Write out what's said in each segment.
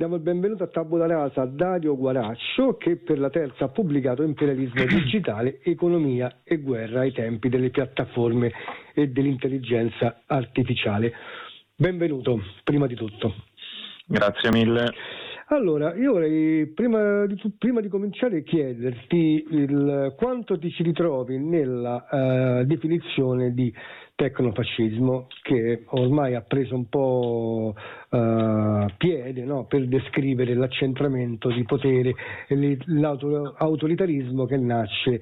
Diamo il benvenuto a Tabula Rasa a Dario Guaraccio, che per la Terza ha pubblicato Imperialismo digitale, economia e guerra ai tempi delle piattaforme e dell'intelligenza artificiale. Benvenuto, prima di tutto. Grazie mille. Allora, io vorrei prima di cominciare chiederti quanto ti ci ritrovi nella definizione di tecnofascismo, che ormai ha preso un po' piede, no? Per descrivere l'accentramento di potere e l'autoritarismo che nasce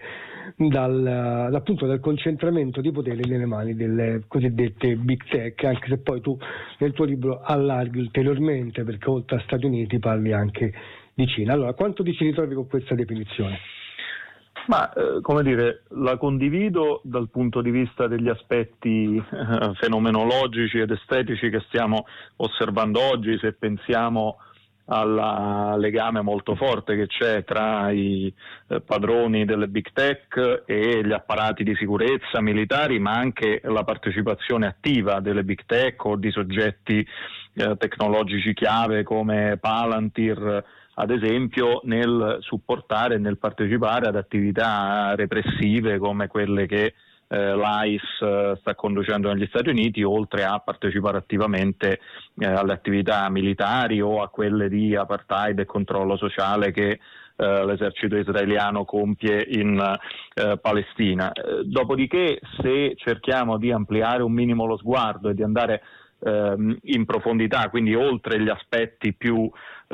appunto dal concentramento di potere nelle mani delle cosiddette big tech, anche se poi tu nel tuo libro allarghi ulteriormente, perché oltre a Stati Uniti parli anche di Cina. Allora, quanto ti ci ritrovi con questa definizione? Ma la condivido dal punto di vista degli aspetti fenomenologici ed estetici che stiamo osservando oggi, se pensiamo al legame molto forte che c'è tra i padroni delle big tech e gli apparati di sicurezza militari, ma anche la partecipazione attiva delle big tech o di soggetti tecnologici chiave come Palantir, ad esempio, nel supportare e nel partecipare ad attività repressive come quelle che l'ICE sta conducendo negli Stati Uniti, oltre a partecipare attivamente alle attività militari o a quelle di apartheid e controllo sociale che l'esercito israeliano compie in Palestina. Dopodiché, se cerchiamo di ampliare un minimo lo sguardo e di andare in profondità, quindi oltre gli aspetti più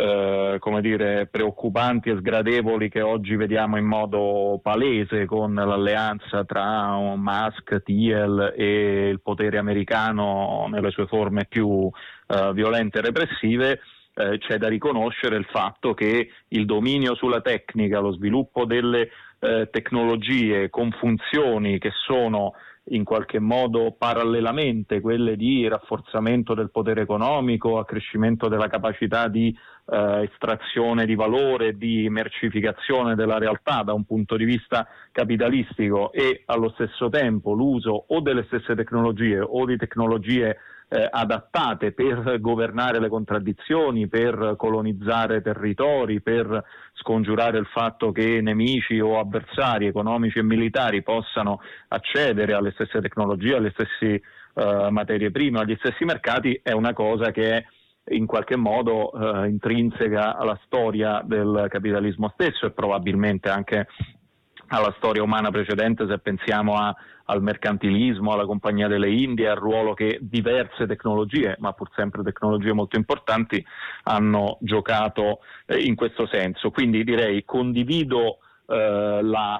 preoccupanti e sgradevoli che oggi vediamo in modo palese con l'alleanza tra Musk, Thiel e il potere americano nelle sue forme più violente e repressive, c'è da riconoscere il fatto che il dominio sulla tecnica, lo sviluppo delle tecnologie con funzioni che sono in qualche modo parallelamente quelle di rafforzamento del potere economico, accrescimento della capacità di estrazione di valore, di mercificazione della realtà da un punto di vista capitalistico, e allo stesso tempo l'uso o delle stesse tecnologie o di tecnologie adattate per governare le contraddizioni, per colonizzare territori, per scongiurare il fatto che nemici o avversari economici e militari possano accedere alle stesse tecnologie, alle stesse materie prime, agli stessi mercati, è una cosa che è in qualche modo intrinseca alla storia del capitalismo stesso e probabilmente anche alla storia umana precedente, se pensiamo al mercantilismo, alla Compagnia delle Indie, al ruolo che diverse tecnologie, ma pur sempre tecnologie molto importanti, hanno giocato in questo senso. Quindi direi condivido la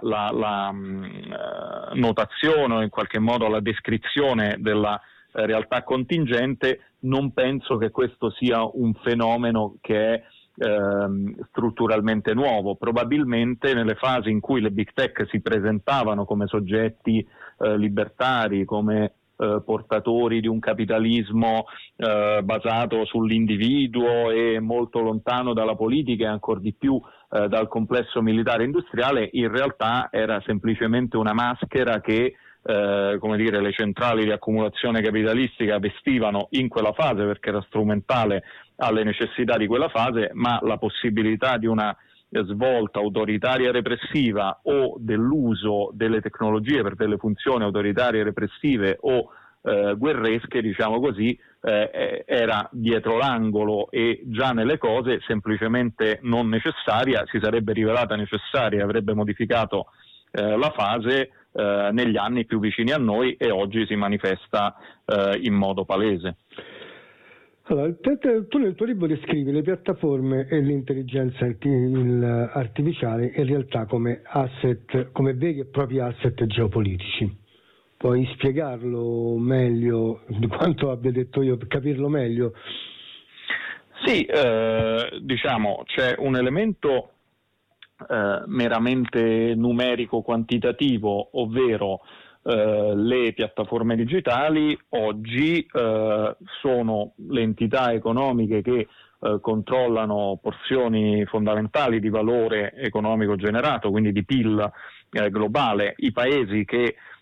notazione o in qualche modo la descrizione della realtà contingente. Non penso che questo sia un fenomeno che è strutturalmente nuovo. Probabilmente nelle fasi in cui le big tech si presentavano come soggetti libertari, come portatori di un capitalismo basato sull'individuo e molto lontano dalla politica e ancor di più dal complesso militare industriale, in realtà era semplicemente una maschera che le centrali di accumulazione capitalistica vestivano in quella fase, perché era strumentale alle necessità di quella fase, ma la possibilità di una svolta autoritaria e repressiva o dell'uso delle tecnologie per delle funzioni autoritarie repressive o guerresche, diciamo così, era dietro l'angolo e già nelle cose semplicemente non necessaria. Si sarebbe rivelata necessaria e avrebbe modificato la fase negli anni più vicini a noi, e oggi si manifesta in modo palese. Allora, tu nel tuo libro descrivi le piattaforme e l'intelligenza artificiale in realtà come veri e propri asset geopolitici. Puoi spiegarlo meglio di quanto abbia detto io, per capirlo meglio? Sì, c'è un elemento meramente numerico quantitativo, ovvero le piattaforme digitali oggi sono le entità economiche che controllano porzioni fondamentali di valore economico generato, quindi di PIL globale. I paesi che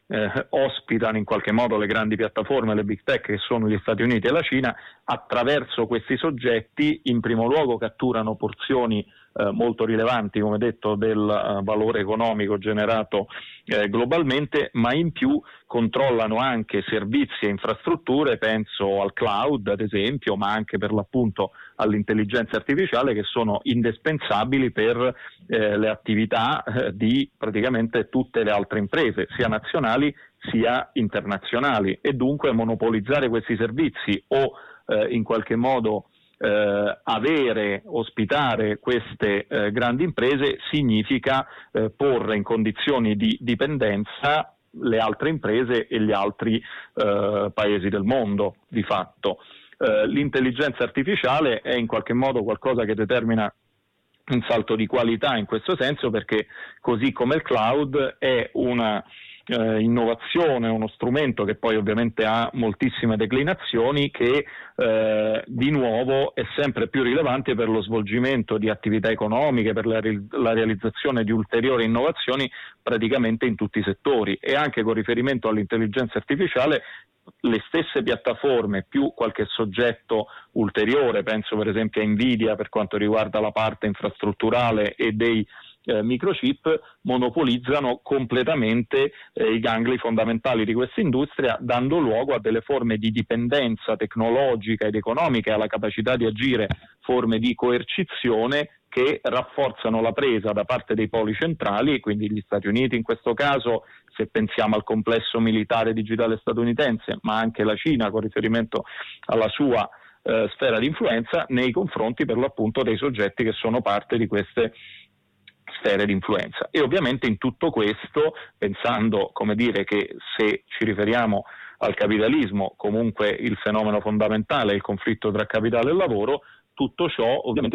ospitano in qualche modo le grandi piattaforme, le big tech che sono gli Stati Uniti e la Cina, attraverso questi soggetti in primo luogo catturano porzioni molto rilevanti, come detto, del valore economico generato globalmente, ma in più controllano anche servizi e infrastrutture, penso al cloud ad esempio, ma anche per l'appunto all'intelligenza artificiale, che sono indispensabili per le attività di praticamente tutte le altre imprese, sia nazionali sia internazionali, e dunque monopolizzare questi servizi o in qualche modo ospitare queste grandi imprese significa porre in condizioni di dipendenza le altre imprese e gli altri paesi del mondo di fatto. L'intelligenza artificiale è in qualche modo qualcosa che determina un salto di qualità in questo senso, perché così come il cloud è una innovazione, uno strumento che poi ovviamente ha moltissime declinazioni, che di nuovo è sempre più rilevante per lo svolgimento di attività economiche, per la realizzazione di ulteriori innovazioni praticamente in tutti i settori. E anche con riferimento all'intelligenza artificiale le stesse piattaforme più qualche soggetto ulteriore, penso per esempio a Nvidia per quanto riguarda la parte infrastrutturale e dei microchip, monopolizzano completamente i gangli fondamentali di questa industria, dando luogo a delle forme di dipendenza tecnologica ed economica e alla capacità di agire forme di coercizione che rafforzano la presa da parte dei poli centrali, quindi gli Stati Uniti in questo caso, se pensiamo al complesso militare digitale statunitense, ma anche la Cina con riferimento alla sua sfera di influenza, nei confronti per l'appunto dei soggetti che sono parte di queste sfere di influenza. E ovviamente in tutto questo, pensando, come dire, che se ci riferiamo al capitalismo, comunque il fenomeno fondamentale è il conflitto tra capitale e lavoro, tutto ciò ovviamente